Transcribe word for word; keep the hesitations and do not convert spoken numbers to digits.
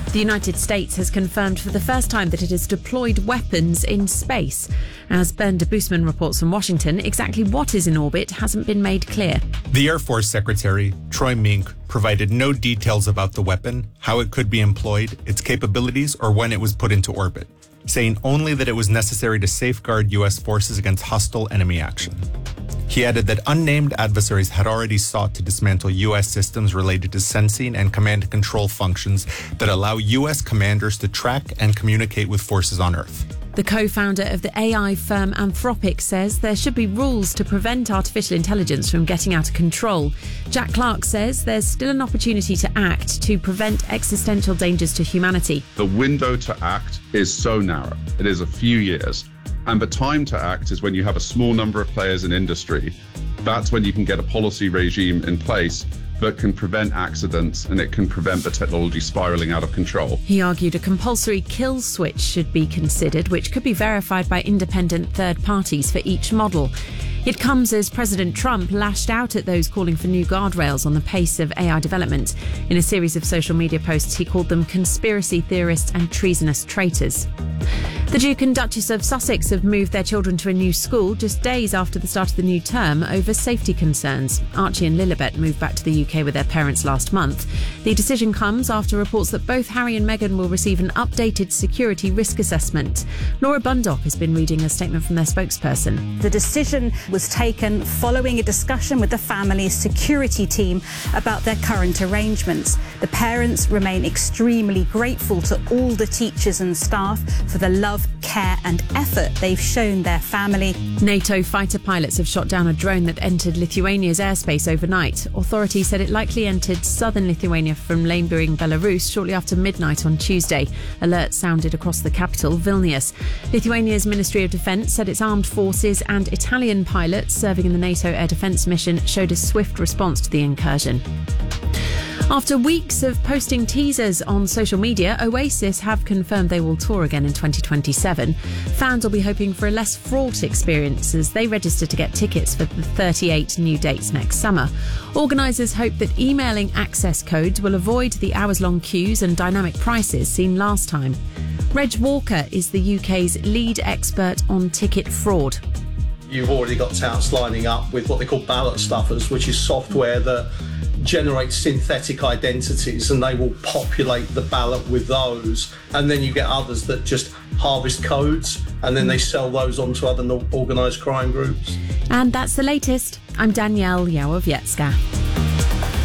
The United States has confirmed for the first time that it has deployed weapons in space. As Ben de Boosman reports from Washington, exactly what is in orbit hasn't been made clear. The Air Force Secretary, Troy Mink, provided no details about the weapon, how it could be employed, its capabilities, or when it was put into orbit, saying only that it was necessary to safeguard U S forces against hostile enemy action. He added that unnamed adversaries had already sought to dismantle U S systems related to sensing and command and control functions that allow U S commanders to track and communicate with forces on Earth. The co-founder of the A I firm Anthropic says there should be rules to prevent artificial intelligence from getting out of control. Jack Clark says there's still an opportunity to act to prevent existential dangers to humanity. The window to act is so narrow. It is a few years. And the time to act is when you have a small number of players in industry. That's when you can get a policy regime in place that can prevent accidents and it can prevent the technology spiralling out of control. He argued a compulsory kill switch should be considered, which could be verified by independent third parties for each model. It comes as President Trump lashed out at those calling for new guardrails on the pace of A I development. In a series of social media posts, he called them conspiracy theorists and treasonous traitors. The Duke and Duchess of Sussex have moved their children to a new school just days after the start of the new term over safety concerns. Archie and Lilibet moved back to the U K with their parents last month. The decision comes after reports that both Harry and Meghan will receive an updated security risk assessment. Laura Bundock has been reading a statement from their spokesperson. The decision was taken following a discussion with the family's security team about their current arrangements. The parents remain extremely grateful to all the teachers and staff for the love, care and effort they've shown their family. NATO fighter pilots have shot down a drone that entered Lithuania's airspace overnight. Authorities said it likely entered southern Lithuania from neighbouring Belarus shortly after midnight on Tuesday. Alerts sounded across the capital, Vilnius. Lithuania's Ministry of Defence said its armed forces and Italian pilots serving in the NATO air defence mission showed a swift response to the incursion. After weeks of posting teasers on social media, Oasis have confirmed they will tour again in twenty twenty-seven. Fans will be hoping for a less fraught experience as they register to get tickets for the thirty-eight new dates next summer. Organisers hope that emailing access codes will avoid the hours-long queues and dynamic prices seen last time. Reg Walker is the U K's lead expert on ticket fraud. You've already got touts lining up with what they call ballot stuffers, which is software that generate synthetic identities and they will populate the ballot with those, and then you get others that just harvest codes and then they sell those on to other organised crime groups. And that's the latest. I'm Danielle Yawowiecka.